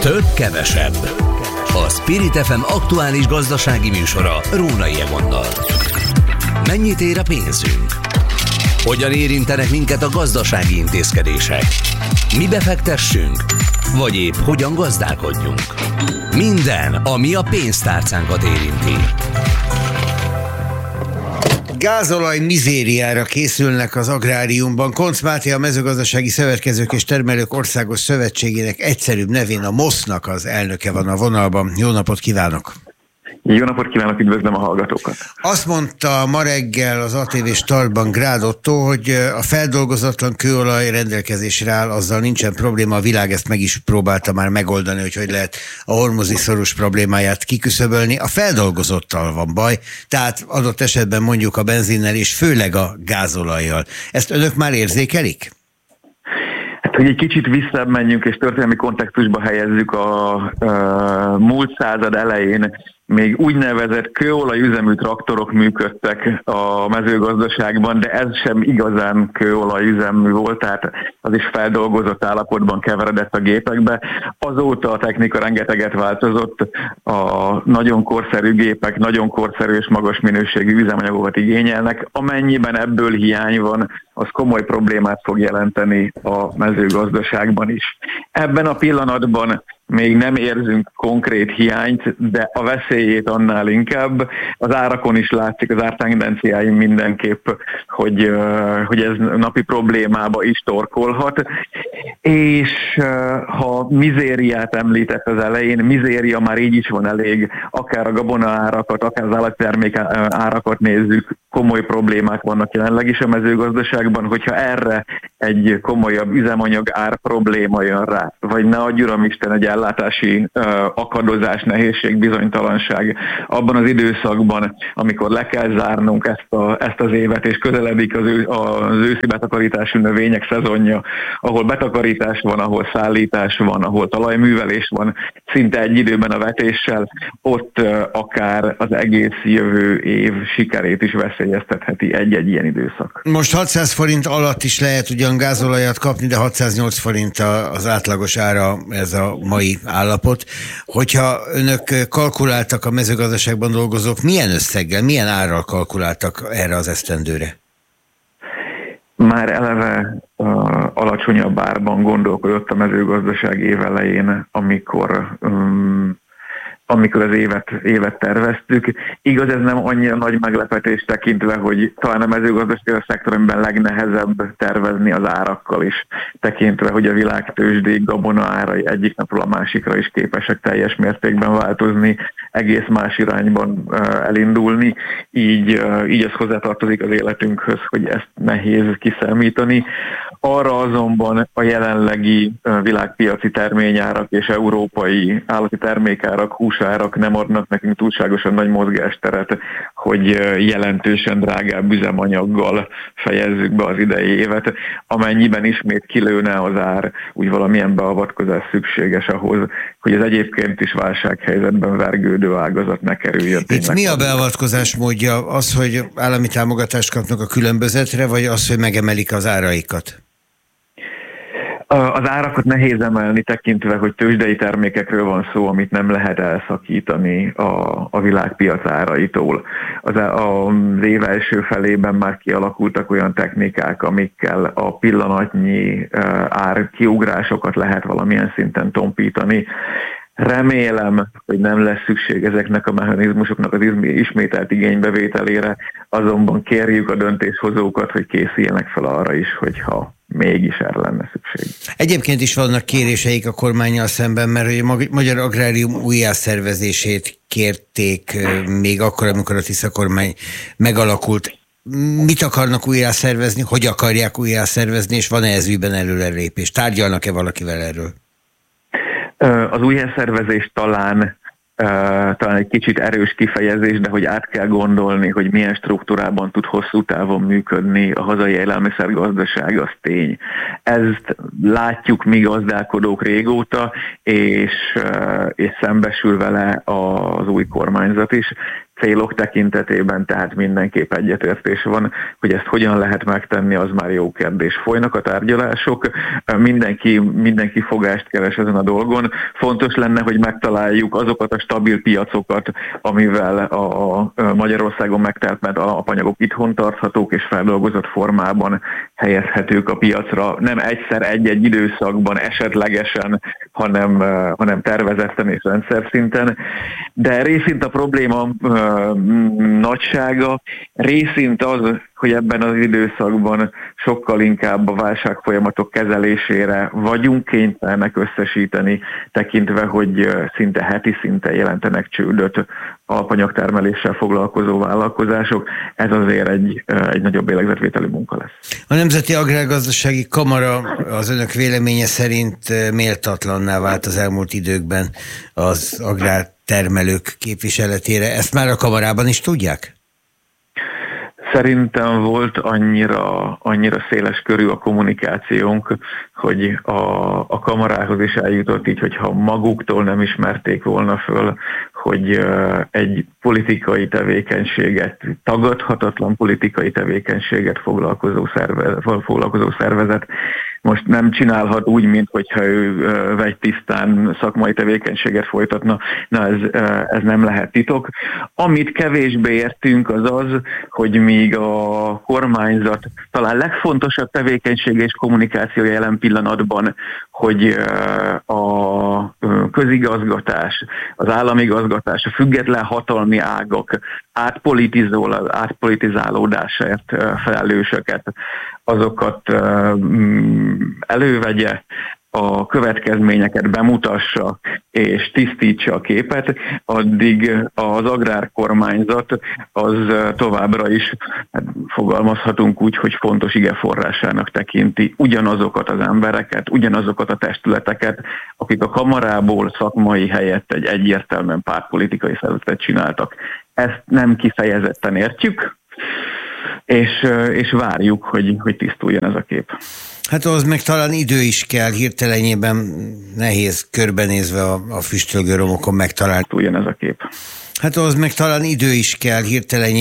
Több kevesebb. A Spirit FM aktuális gazdasági műsora Rónai Egonnal. Mennyit ér a pénzünk? Hogyan érintenek minket a gazdasági intézkedések? Mibe fektessünk? Vagy épp hogyan gazdálkodjunk? Minden, ami a pénztárcánkat érinti. Gázolaj mizériára készülnek az agráriumban. Koncz Máté, a Mezőgazdasági Szövetkezők és Termelők Országos Szövetségének egyszerűbb nevén a MOSZ-nak az elnöke van a vonalban. Jó napot kívánok! Jó napot kívánok, üdvözlöm a hallgatókat! Azt mondta ma reggel az ATV Startban Grád Ottó, hogy a feldolgozatlan kőolaj rendelkezésre áll, azzal nincsen probléma, a világ ezt meg is próbálta már megoldani, hogy lehet a hormuzi szorus problémáját kiküszöbölni. A feldolgozottal van baj, tehát adott esetben mondjuk a benzinnel és főleg a gázolajjal. Ezt önök már érzékelik? Hogy egy kicsit visszamenjünk és történelmi kontextusba helyezzük, a múlt század elején még úgynevezett kőolajüzemű traktorok működtek a mezőgazdaságban, de ez sem igazán kőolajüzemű volt, tehát az is feldolgozott állapotban keveredett a gépekbe. Azóta a technika rengeteget változott, a nagyon korszerű gépek nagyon korszerű és magas minőségű üzemanyagokat igényelnek. Amennyiben ebből hiány van, az komoly problémát fog jelenteni a mezőgazdaságban is. Ebben a pillanatban még nem érzünk konkrét hiányt, de a veszélyét annál inkább. Az árakon is látszik, az ártendenciáim mindenképp, hogy ez napi problémába is torkolhat. És ha mizériát említett az elején, mizéria már így is van elég, akár a gabona árakat, akár az állattermék árakat nézzük, komoly problémák vannak jelenleg is a mezőgazdaságban, hogyha erre egy komolyabb üzemanyag ár probléma jön rá, vagy ne adj Uramisten egy ellátási akadozás, nehézség, bizonytalanság abban az időszakban, amikor le kell zárnunk ezt az évet, és közeledik az őszi betakarítású növények szezonja, ahol betakarítás van, ahol szállítás van, ahol talajművelés van, szinte egy időben a vetéssel, ott akár az egész jövő év sikerét is veszélyeztetheti egy-egy ilyen időszak. Most 600 forint alatt is lehet ugyan gázolajat kapni, de 608 forint az átlagos ára, ez a mai állapot. Hogyha önök kalkuláltak, a mezőgazdaságban dolgozók, milyen összeggel, milyen árral kalkuláltak erre az esztendőre? Már eleve alacsonyabb árban gondolkodott a mezőgazdaság évelején, amikor az évet terveztük. Igaz, ez nem annyira nagy meglepetés tekintve, hogy talán a mezőgazdasági szektor, amiben legnehezebb tervezni az árakkal is, tekintve, hogy a világtőzsdék gabona árai egyik napról a másikra is képesek teljes mértékben változni, egész más irányban elindulni, így ez hozzátartozik az életünkhöz, hogy ezt nehéz kiszámítani. Arra azonban a jelenlegi világpiaci terményárak és európai állati termékárak, húsárak nem adnak nekünk túlságosan nagy mozgásteret, hogy jelentősen drágább üzemanyaggal fejezzük be az idei évet. Amennyiben ismét kilőne az ár, úgy valamilyen beavatkozás szükséges ahhoz, hogy az egyébként is válsághelyzetben vergődő ágazat ne kerüljön. Itt mi a beavatkozás módja? Az, hogy állami támogatást kapnak a különbözetre, vagy az, hogy megemelik az áraikat? Az árakat nehéz emelni tekintve, hogy tőzsdei termékekről van szó, amit nem lehet elszakítani a világpiac áraitól. Az év első felében már kialakultak olyan technikák, amikkel a pillanatnyi árkiugrásokat lehet valamilyen szinten tompítani. Remélem, hogy nem lesz szükség ezeknek a mechanizmusoknak az ismételt igénybevételére, azonban kérjük a döntéshozókat, hogy készüljenek fel arra is, hogyha mégis erre lenne szükség. Egyébként is vannak kéréseik a kormánnyal szemben, mert a Magyar Agrárium újjászervezését kérték még akkor, amikor a Tisza kormány megalakult. Mit akarnak újjászervezni, hogy akarják újjászervezni, és van-e ez ügyben előrelépés? Tárgyalnak-e valakivel erről? Az újjászervezés talán egy kicsit erős kifejezés, de hogy át kell gondolni, hogy milyen struktúrában tud hosszú távon működni a hazai élelmiszergazdaság, az tény. Ezt látjuk mi gazdálkodók régóta, és szembesül vele az új kormányzat is. célok tekintetében, tehát mindenképp egyetértés van, hogy ezt hogyan lehet megtenni, az már jó kérdés. Folynak a tárgyalások, mindenki fogást keres ezen a dolgon. Fontos lenne, hogy megtaláljuk azokat a stabil piacokat, amivel a Magyarországon megtermelt alapanyagok itthon tarthatók és feldolgozott formában helyezhetők a piacra. Nem egyszer egy-egy időszakban esetlegesen, hanem tervezetten és rendszer szinten. De részint a probléma nagysága, részint az, hogy ebben az időszakban sokkal inkább a válságfolyamatok kezelésére vagyunk kénytelenek összesíteni, tekintve, hogy szinte heti szinten jelentenek csődöt alapanyagtermeléssel foglalkozó vállalkozások. Ez azért egy nagyobb lélegzetvételi munka lesz. A Nemzeti Agrárgazdasági Kamara az önök véleménye szerint méltatlanná vált az elmúlt időkben az agrártermelők képviseletére. Ezt már a kamarában is tudják? Szerintem volt annyira széles körű a kommunikációnk, hogy a kamarához is eljutott így, hogyha maguktól nem ismerték volna föl, hogy egy politikai tevékenységet, tagadhatatlan politikai tevékenységet foglalkozó szervezet most nem csinálhat úgy, mint hogyha ő vegytisztán szakmai tevékenységet folytatna. Na ez nem lehet titok. Amit kevésbé értünk az az, hogy míg a kormányzat talán legfontosabb tevékenysége és kommunikációja jelen pillanatban, hogy a közigazgatás, az államigazgatás, a független hatalmi ágak átpolitizálódásért felelősöket, azokat elővegye, a következményeket bemutassa és tisztítsa a képet, addig az agrárkormányzat az továbbra is, fogalmazhatunk úgy, hogy fontos igeforrásának tekinti ugyanazokat az embereket, ugyanazokat a testületeket, akik a kamarából szakmai helyett egy egyértelműen pártpolitikai szervezetet csináltak. Ezt nem kifejezetten értjük, és várjuk, hogy tisztuljon ez a kép. Hát ahhoz meg talán idő is kell, hirtelenjében nehéz körbenézve a füstölgő romokon megtalálni. Tisztuljon ez a kép. Hát ahhoz meg talán idő is kell, hirtelenjében